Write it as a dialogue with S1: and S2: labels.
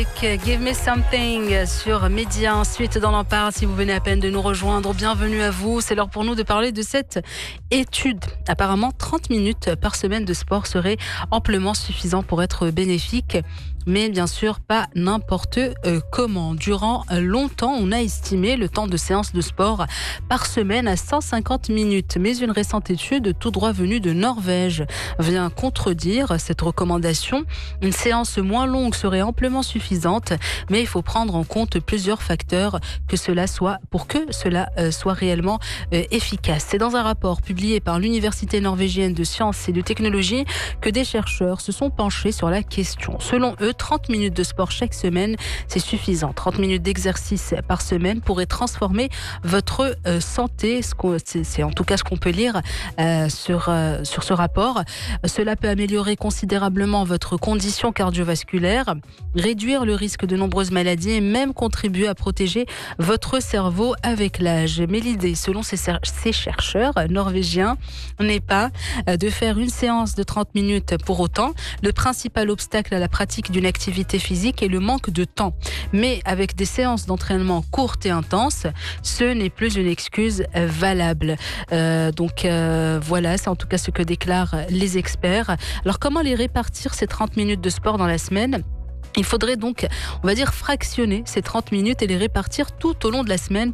S1: Give Me Something sur Média. Ensuite, dans l'en parle, si vous venez à peine de nous rejoindre, bienvenue à vous. C'est l'heure pour nous de parler de cette étude. Apparemment, 30 minutes par semaine de sport serait amplement suffisant pour être bénéfique. Mais bien sûr, pas n'importe comment. Durant longtemps, on a estimé le temps de séance de sport par semaine à 150 minutes. Mais une récente étude, tout droit venue de Norvège, vient contredire cette recommandation. Une séance moins longue serait amplement suffisante, mais il faut prendre en compte plusieurs facteurs pour que cela soit réellement efficace. C'est dans un rapport publié par l'Université norvégienne de sciences et de technologie que des chercheurs se sont penchés sur la question. Selon eux, 30 minutes de sport chaque semaine, c'est suffisant. 30 minutes d'exercice par semaine pourrait transformer votre santé. C'est en tout cas ce qu'on peut lire sur ce rapport. Cela peut améliorer considérablement votre condition cardiovasculaire, réduire le risque de nombreuses maladies et même contribuer à protéger votre cerveau avec l'âge. Mais l'idée, selon ces chercheurs norvégiens, n'est pas de faire une séance de 30 minutes pour autant. Le principal obstacle à la pratique d'une activité physique est le manque de temps. Mais avec des séances d'entraînement courtes et intenses, ce n'est plus une excuse valable. Voilà, c'est en tout cas ce que déclarent les experts. Alors comment les répartir ces 30 minutes de sport dans la semaine ? Il faudrait donc, on va dire, fractionner ces 30 minutes et les répartir tout au long de la semaine